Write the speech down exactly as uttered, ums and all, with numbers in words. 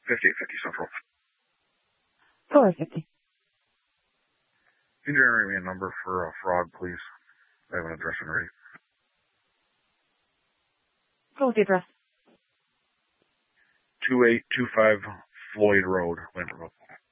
fifty-eight fifty Central. four fifty. Can you generate me a number for a frog, please? I have an address already. What was the address? two eight two five Floyd Road, Lambertville.